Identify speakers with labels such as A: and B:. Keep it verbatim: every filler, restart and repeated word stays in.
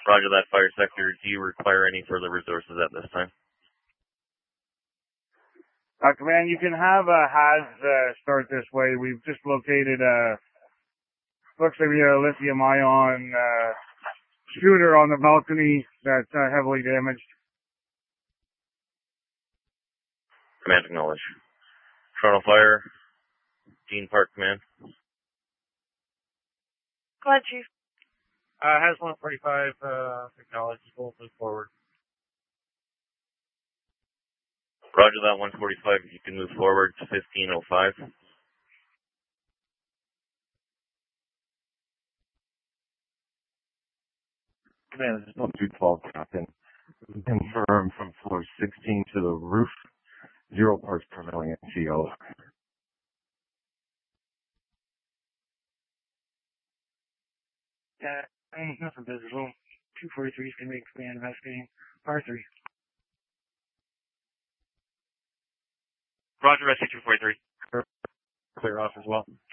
A: Roger that, fire sector. Do you require any further resources at this time?
B: Uh, Command, you can have uh, Haz uh, start this way. We've just located a, looks like we got a lithium ion uh, shooter on the balcony that's uh, heavily damaged.
A: Command acknowledge. Toronto Fire, Dean Park Command.
C: Go ahead, Chief.
D: Uh, has one forty-five, uh, acknowledged. We'll move forward.
A: Roger that, one forty-five. You can move forward to fifteen oh five.
E: Command, this is one two twelve, Captain. Confirm from floor sixteen to the roof. Zero parts prevailing at C O.
D: Yeah, um, nothing visible. two forty-three is going to be command investigating. R three.
A: Roger, rescue two forty-three.
D: Clear off as well.